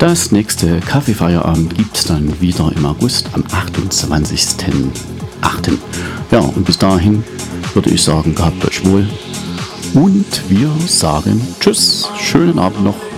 Das nächste Kaffeefeierabend gibt es dann wieder im August am 28.08. Ja, und bis dahin würde ich sagen, gehabt euch wohl. Und wir sagen Tschüss, schönen Abend noch.